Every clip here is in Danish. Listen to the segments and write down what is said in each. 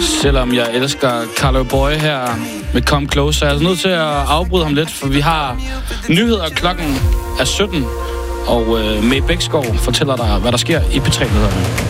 Selvom jeg elsker Carlo Boy her med Come Close, så er jeg altså nødt til at afbryde ham lidt, for vi har nyheder. Klokken er 17, og May Bækskov fortæller dig, hvad der sker i P3-nyhederne.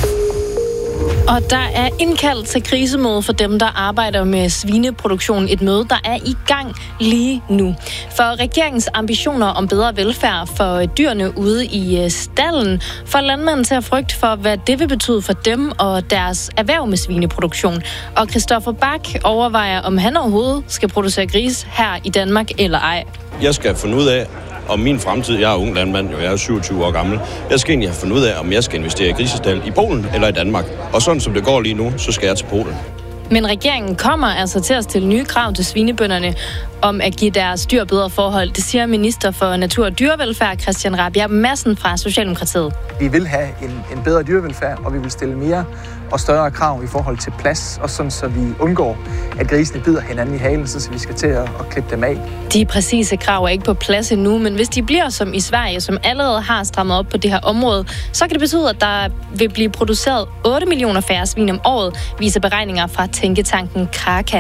Og der er indkaldt til krisemøde for dem, der arbejder med svineproduktion. Et møde, der er i gang lige nu. For regeringens ambitioner om bedre velfærd for dyrene ude i stallen får landmanden til at frygte for, hvad det vil betyde for dem og deres erhverv med svineproduktion. Og Christoffer Bak overvejer, om han overhovedet skal producere gris her i Danmark eller ej. Jeg skal finde ud af, om min fremtid, jeg er ung landmand, jeg er 27 år gammel, jeg skal egentlig have fundet ud af, om jeg skal investere i grisestal i Polen eller i Danmark. Og sådan som det går lige nu, så skal jeg til Polen. Men regeringen kommer altså til at stille nye krav til svinebønderne om at give deres dyr bedre forhold. Det siger minister for natur og dyrevelfærd Christian Rabjerg Madsen fra Socialdemokratiet. Vi vil have en bedre dyrevelfærd, og vi vil stille mere og større krav i forhold til plads, og sådan så vi undgår, at grisene bider hinanden i halen, så vi skal til at klippe dem af. De præcise krav er ikke på plads endnu, men hvis de bliver som i Sverige, som allerede har strammet op på det her område, så kan det betyde, at der vil blive produceret 8 millioner færre svin om året, viser beregninger fra tænketanken Kraka.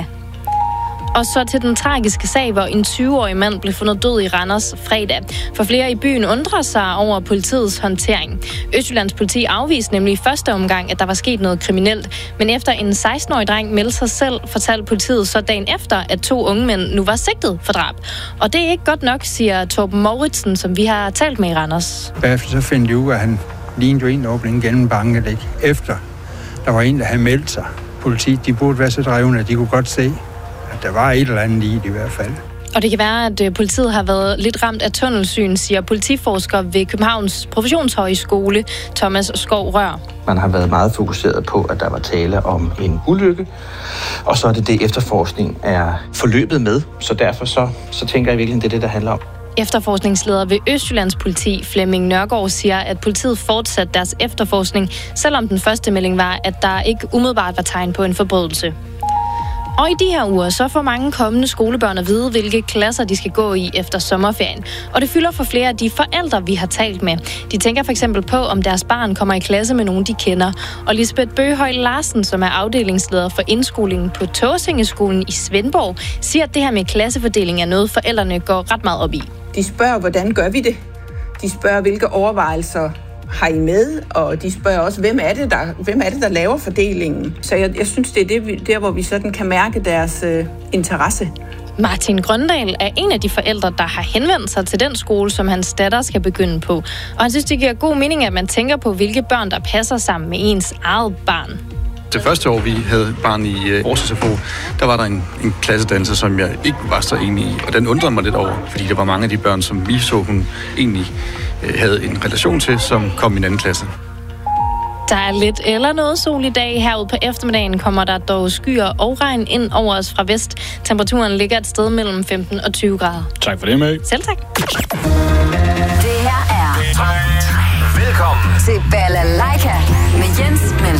Og så til den tragiske sag, hvor en 20-årig mand blev fundet død i Randers fredag. For flere i byen undrer sig over politiets håndtering. Østjyllands politi afviste nemlig i første omgang, at der var sket noget kriminelt. Men efter en 16-årig dreng meldte sig selv, fortalte politiet så dagen efter, at 2 unge mænd nu var sigtet for drab. Og det er ikke godt nok, siger Torben Mouritsen, som vi har talt med i Randers. Bagefter så fandt de ud af, at han lignede en åbning gennem banket, efter der var en, der havde meldt sig. Politiet, de burde være så drevne, at de kunne godt se, at der var et eller andet i hvert fald. Og det kan være, at politiet har været lidt ramt af tunnelsyn, siger politiforsker ved Københavns Professionshøjskole, Thomas Skov Rør. Man har været meget fokuseret på, at der var tale om en ulykke, og så er det efterforskning er forløbet med. Så derfor så tænker jeg virkelig, det er det, der handler om. Efterforskningsleder ved Østjyllands politi, Flemming Nørgaard, siger, at politiet fortsatte deres efterforskning, selvom den første melding var, at der ikke umiddelbart var tegn på en forbrydelse. Og i de her uger, så får mange kommende skolebørn at vide, hvilke klasser de skal gå i efter sommerferien. Og det fylder for flere af de forældre, vi har talt med. De tænker for eksempel på, om deres barn kommer i klasse med nogen, de kender. Og Lisbeth Bøghøj Larsen, som er afdelingsleder for indskolingen på Tåsingeskolen i Svendborg, siger, at det her med klassefordeling er noget, forældrene går ret meget op i. De spørger, hvordan gør vi det? De spørger, hvilke overvejelser har I med, og de spørger også, hvem er det, der laver fordelingen? Så jeg synes, det er der, hvor vi sådan kan mærke deres interesse. Martin Grøndal er en af de forældre, der har henvendt sig til den skole, som hans datter skal begynde på. Og han synes, det giver god mening, at man tænker på, hvilke børn, der passer sammen med ens eget barn. Det første år, vi havde barn i vores SFO, der var der en klassedannelse, som jeg ikke var så enig i. Og den undrede mig lidt over, fordi der var mange af de børn, som vi så, hun egentlig havde en relation til, som kom i en anden klasse. Der er lidt eller noget sol i dag. Herude på eftermiddagen kommer der dog skyer og regn ind over os fra vest. Temperaturen ligger et sted mellem 15 og 20 grader. Tak for det, May. Selv tak. Det her er Velkommen til Balalaika med Jens Mel